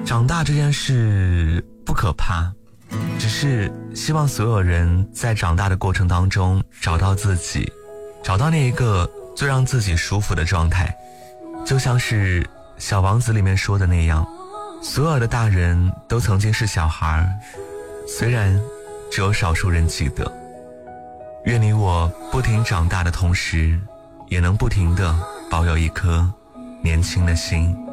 长大这件事不可怕，只是希望所有人在长大的过程当中找到自己，找到那一个最让自己舒服的状态。就像是《小王子》里面说的那样，所有的大人都曾经是小孩，虽然只有少数人记得。愿你我不停长大的同时，也能不停地保有一颗年轻的心。